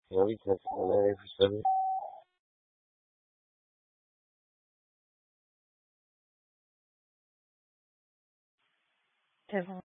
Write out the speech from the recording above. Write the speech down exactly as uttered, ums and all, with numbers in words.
Yeah, we touched on that every Sunday. Devon.